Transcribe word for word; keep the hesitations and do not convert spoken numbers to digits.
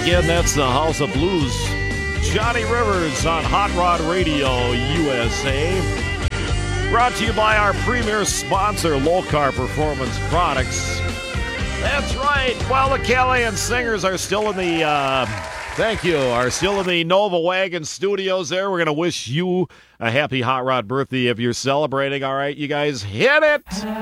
again, that's the House of Blues. Johnny Rivers on Hot Rod Radio U S A. Brought to you by our premier sponsor, Locar Performance Products. That's right. Well, the Callahan Singers are still in the, uh, thank you, are still in the Nova Wagon studios there. We're going to wish you a happy Hot Rod birthday if you're celebrating. All right, you guys, hit it.